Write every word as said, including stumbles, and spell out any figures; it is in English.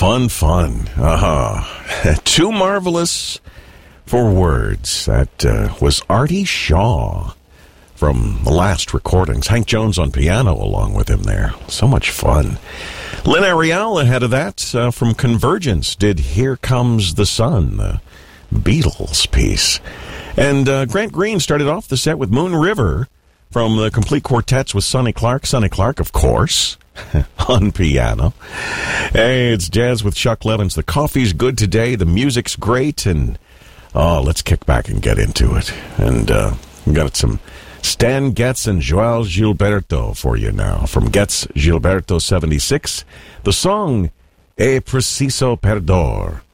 Fun, fun. Uh-huh. Too marvelous for words. That uh, was Artie Shaw from the last recordings. Hank Jones on piano along with him there. So much fun. Lynn Ariel ahead of that uh, from Convergence did Here Comes the Sun, the Beatles piece. And uh, Grant Green started off the set with Moon River from the Complete Quartets with Sonny Clark. Sonny Clark, of course, on piano. Hey, it's jazz with Chuck Levins. The coffee's good today. The music's great. And, oh, let's kick back and get into it. And uh, we got some Stan Getz and Joao Gilberto for you now. From Getz Gilberto seventy-six, the song E Preciso Perdor.